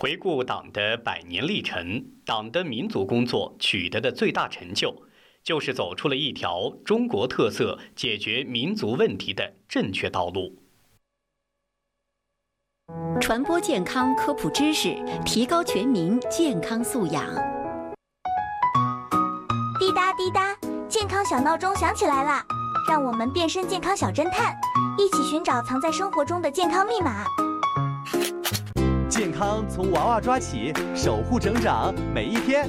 回顾党的100年历程，党的民族工作取得的最大成就，就是走出了一条中国特色解决民族问题的正确道路。 传播健康科普知识，提高全民健康素养。 滴答滴答，健康小闹钟响起来了，让我们变身健康小侦探，一起寻找藏在生活中的健康密码。 健康从娃娃抓起，守护成长每一天。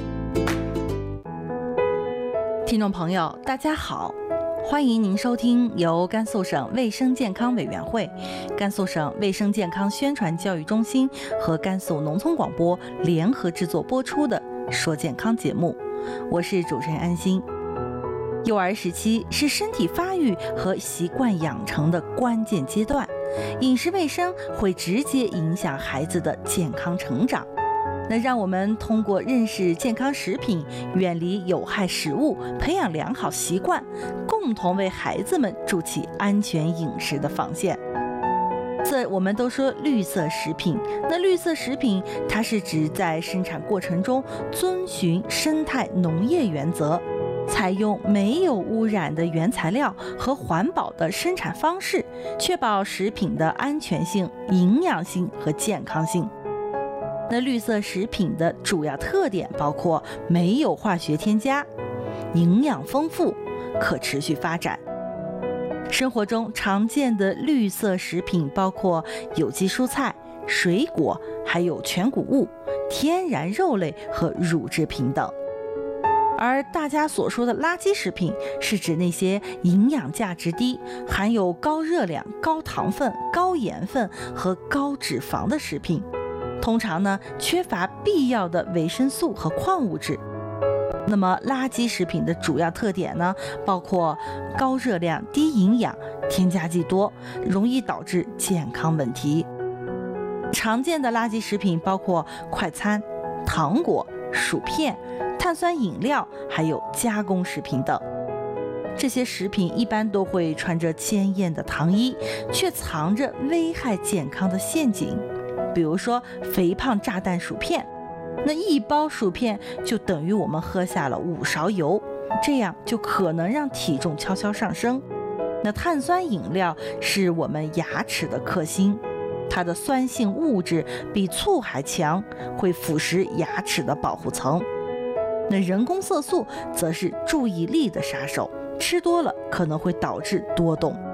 听众朋友，大家好，欢迎您收听由甘肃省卫生健康委员会、甘肃省卫生健康宣传教育中心和甘肃农村广播联合制作播出的《说健康》节目，我是主持人安心。幼儿时期是身体发育和习惯养成的关键阶段，饮食卫生会直接影响孩子的健康成长。那让我们通过认识健康食品，远离有害食物，培养良好习惯，共同为孩子们筑起安全饮食的防线。我们都说绿色食品，那绿色食品它是指在生产过程中遵循生态农业原则，采用没有污染的原材料和环保的生产方式，确保食品的安全性、营养性和健康性。那绿色食品的主要特点包括没有化学添加、营养丰富、可持续发展。生活中常见的绿色食品包括有机蔬菜、水果，还有全谷物、天然肉类和乳制品等。而大家所说的垃圾食品是指那些营养价值低、含有高热量、高糖分、高盐分和高脂肪的食品，通常呢缺乏必要的维生素和矿物质。那么垃圾食品的主要特点呢，包括高热量、低营养、添加剂多，容易导致健康问题。常见的垃圾食品包括快餐、糖果、薯片、碳酸饮料，还有加工食品等。这些食品一般都会穿着鲜艳的糖衣，却藏着危害健康的陷阱。比如说肥胖炸弹薯片，那一包薯片就等于我们喝下了5勺油，这样就可能让体重悄悄上升。那碳酸饮料是我们牙齿的克星，它的酸性物质比醋还强，会腐蚀牙齿的保护层。那人工色素则是注意力的杀手，吃多了可能会导致多动。